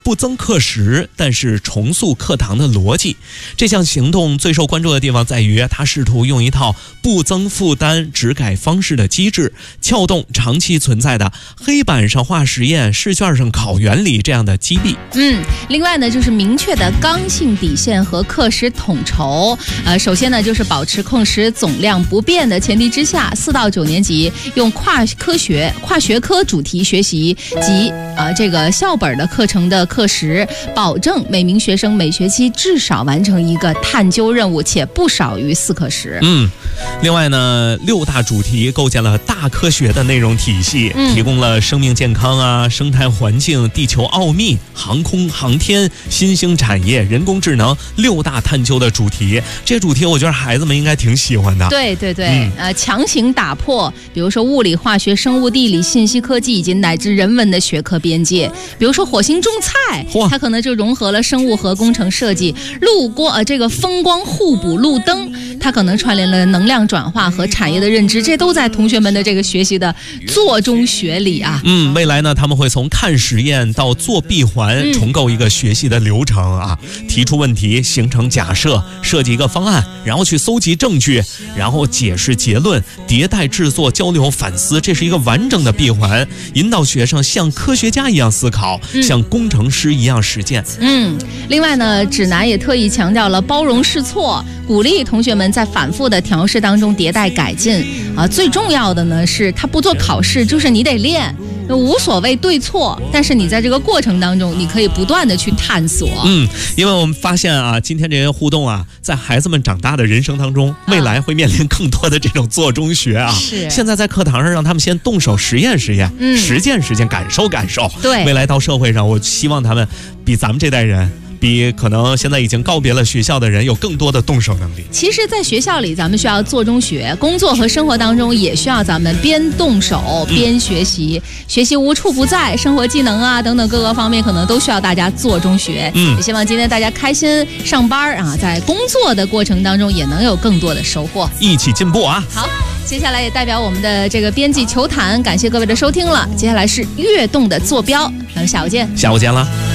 不增课时，但是重塑课堂的逻辑。这项行动最受关注的地方在于，它试图用一套不增负担只改方式的机制，撬动长期存在的黑板上画实验、试卷上考原理这样的积弊。 另外呢，就是明确的刚性底线和课时统筹。首先呢，就是保持课时总量不变的前提之下，4到9年级用跨学科主题学习及这个校本的课程的课时，保证每名学生每学期至少完成一个探究任务，且不少于4课时。 另外呢，6大主题构建了大科学的内容体系，提供了生命健康啊、生态环境、地球奥秘、航空航天、新兴产业、人工智能6大探究的主题。这主题我觉得孩子们应该挺喜欢的。 对，强行打破，比如说物理、化学、生物、地理、信息科技以及乃至人文的学科边界。比如说火星种菜，它可能就融合了生物和工程设计。这个风光互补路灯，它可能串联了能量转化和产业的认知，这都在同学们的这个学习的做中学里啊。 未来呢，他们会从看实验到做闭环，重构一个学习的流程啊，提出问题，形成假设，设计一个方案，然后去搜集证据，然后解释结论，迭代制作，交流反思，这是一个完整的闭环，引导学生像科学家一样思考，像工程师一样实践。 另外呢，指南也特意强调了包容试错，鼓励同学们在反复的调试当中迭代改进啊。最重要的呢是，他不做考试，就是你得练。无所谓对错，但是你在这个过程当中，你可以不断的去探索。 因为我们发现啊，今天这些互动啊，在孩子们长大的人生当中，未来会面临更多的这种做中学啊。现在在课堂上让他们先动手实验，实践，感受。对，未来到社会上，我希望他们比咱们这代人，比可能现在已经告别了学校的人有更多的动手能力。 其实在学校里咱们需要做中学，工作和生活当中也需要咱们边动手边学习，学习无处不在，生活技能啊等等各个方面可能都需要大家做中学。也希望今天大家开心上班啊，在工作的过程当中也能有更多的收获， 一起进步啊。 好，接下来也代表我们的这个编辑球坛感谢各位的收听了，接下来是跃动的坐标，咱们下午见了。